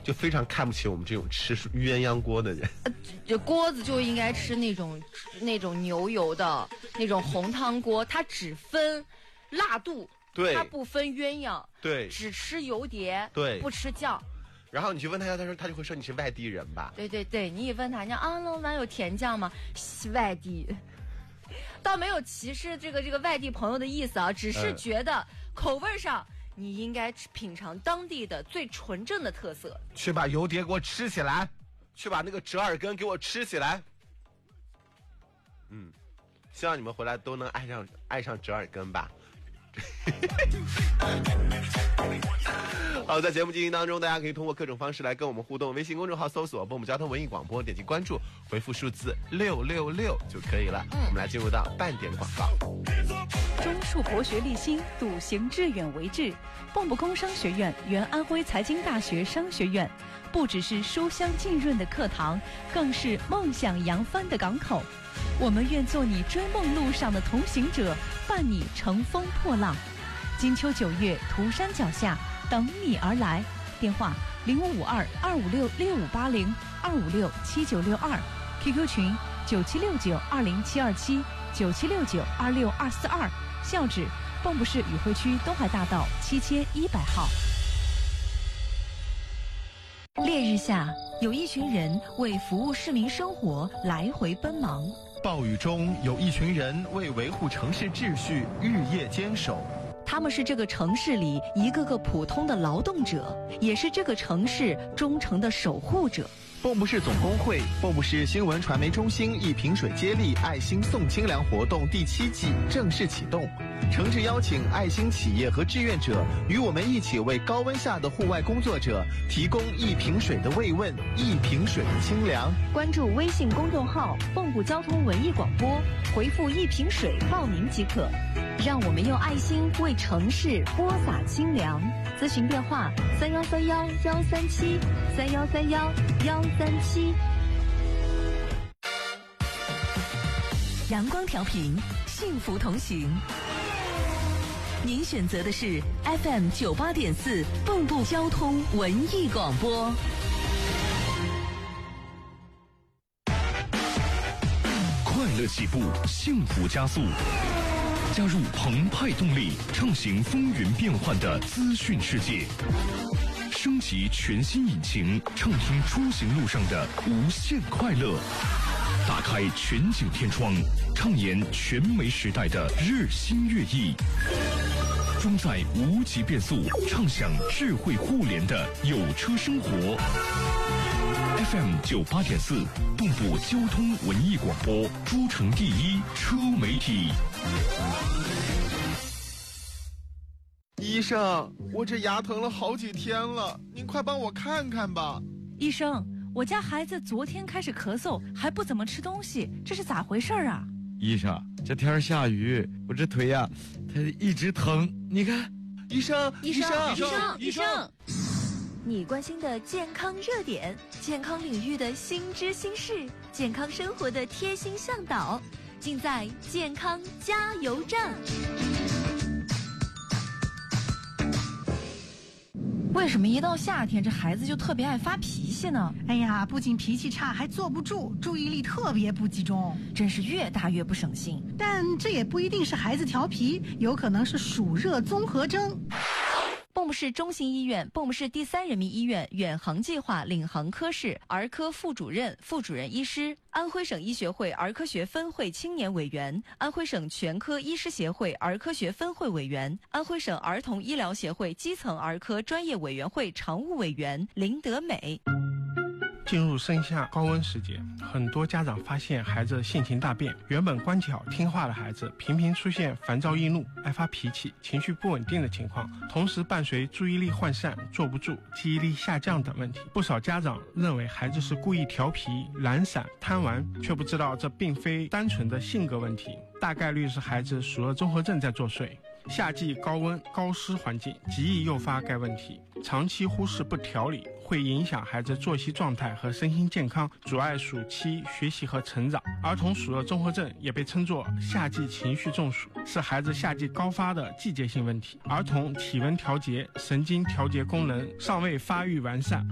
就非常看不起我们这种吃鸳鸯锅的人。 这锅子就应该吃那种牛油的那种红汤锅，它只分辣度， 对， 它不分鸳鸯， 对， 只吃油碟， 对， 不吃酱。 然后你去问他，他就会说你是外地人吧？ 对对对，你一问他，你讲啊，老板有甜酱吗？外地，倒没有歧视这个外地朋友的意思啊，只是觉得口味上你应该品尝当地的最纯正的特色。 去把油碟给我吃起来，去把那个折耳根给我吃起来。希望你们回来都能爱上折耳根吧。好，在节目进行当中，大家可以通过各种方式来跟我们互动。微信公众号搜索“蹦蹦交通文艺广播”，点击关注，回复数字666就可以了。我们来进入到半点广告。 中数博学立新，笃行致远为志。蚌埠工商学院原安徽财经大学商学院，不只是书香浸润的课堂，更是梦想扬帆的港口。我们愿做你追梦路上的同行者，伴你乘风破浪。金秋9月，涂山脚下等你而来。电话0552566580，2567962，QQ 群97692077，9769262242，校址蚌埠市宇汇区东海大道7100号。烈日下，有一群人为服务市民生活来回奔忙。 暴雨中，有一群人为维护城市秩序日夜坚守。 他们是这个城市里一个个普通的劳动者，也是这个城市忠诚的守护者。 蚌埠市总工会、蚌埠市新闻传媒中心一瓶水接力爱心送清凉活动第7季正式启动，诚挚邀请爱心企业和志愿者与我们一起为高温下的户外工作者提供一瓶水的慰问，一瓶水的清凉。 关注微信公众号蚌埠交通文艺广播，回复一瓶水报名即可。让我们用爱心为城市播撒清凉。咨询电话3131-137，3131-137。阳光调频，幸福同行。您选择的是 FM 98.4蚌埠交通文艺广播。 快乐起步，幸福加速。加入澎湃动力，畅行风云变幻的资讯世界，升级全新引擎，畅听出行路上的无限快乐。打开全景天窗，畅言全媒时代的日新月异。装载无极变速，畅享智慧互联的有车生活。FM 98.4，蚌埠交通文艺广播，诸城第一车媒体。 医生，我这牙疼了好几天了，您快帮我看看吧。 医生，我家孩子昨天开始咳嗽，还不怎么吃东西，这是咋回事啊？ 医生，这天下雨，我这腿呀，它一直疼，你看。 医生， 你关心的健康热点，健康领域的新知新事，健康生活的贴心向导，尽在健康加油站。为什么一到夏天这孩子就特别爱发脾气呢？ 哎呀，不仅脾气差，还坐不住，注意力特别不集中， 真是越大越不省心。 但这也不一定是孩子调皮，有可能是暑热综合征。 蚌埠市中心医院、蚌埠市第3人民医院远航计划领航科室儿科副主任、副主任医师，安徽省医学会儿科学分会青年委员，安徽省全科医师协会儿科学分会委员，安徽省儿童医疗协会基层儿科专业委员会常务委员林德美。 进入盛夏高温时节，很多家长发现孩子性情大变，原本乖巧听话的孩子频频出现烦躁易怒、爱发脾气、情绪不稳定的情况，同时伴随注意力涣散、坐不住、记忆力下降等问题。不少家长认为孩子是故意调皮、懒散、贪玩，却不知道这并非单纯的性格问题，大概率是孩子暑热综合症在作祟。夏季高温高湿环境极易诱发该问题，长期忽视不调理会影响孩子作息状态和身心健康，阻碍暑期学习和成长。儿童暑热综合症也被称作夏季情绪中暑，是孩子夏季高发的季节性问题。儿童体温调节、神经调节功能尚未发育完善，